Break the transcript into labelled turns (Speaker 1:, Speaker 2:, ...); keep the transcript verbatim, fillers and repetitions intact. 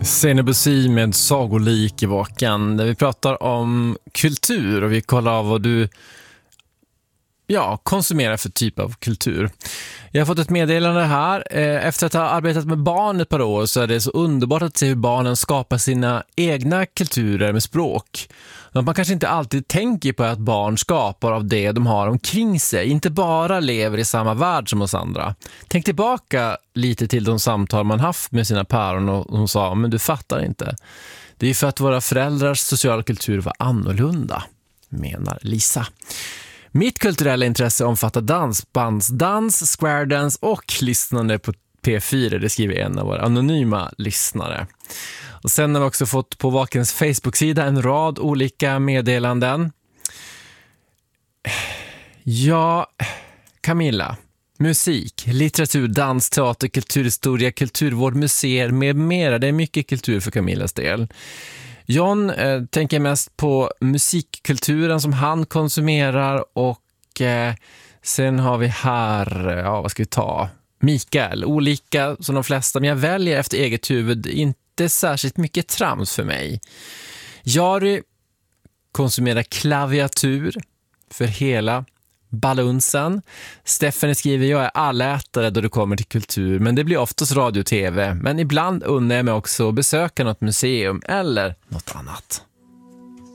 Speaker 1: Senebusi med Sagolik i vakan, där vi pratar om kultur och vi kollar av vad du ja, konsumerar för typ av kultur. Jag har fått ett meddelande här. Efter att ha arbetat med barn ett par år så är det så underbart att se hur barnen skapar sina egna kulturer med språk. Man kanske inte alltid tänker på att barn skapar av det de har omkring sig, inte bara lever i samma värld som oss andra. Tänk tillbaka lite till de samtal man haft med sina päron och hon sa, men du fattar inte. Det är för att våra föräldrars sociala kultur var annorlunda, menar Lisa. Mitt kulturella intresse omfattar dansbandsdans, squaredance och lyssnande på P fyra, det skriver en av våra anonyma lyssnare. Och sen har vi också fått på Vakens Facebook-sida en rad olika meddelanden. Ja, Camilla, musik, litteratur, dans, teater, kulturhistoria, kulturvård, museer med mera. Det är mycket kultur för Camillas del. John eh, tänker mest på musikkulturen som han konsumerar och eh, sen har vi här, ja vad ska vi ta? Mikael, olika som de flesta, men jag väljer efter eget huvud, inte särskilt mycket trams för mig. Jari konsumerar klaviatur för hela balunsen. Steffen skriver, jag är allätare då det kommer till kultur, men det blir oftast radio och tv. Men ibland undrar jag mig också besöka något museum eller något annat.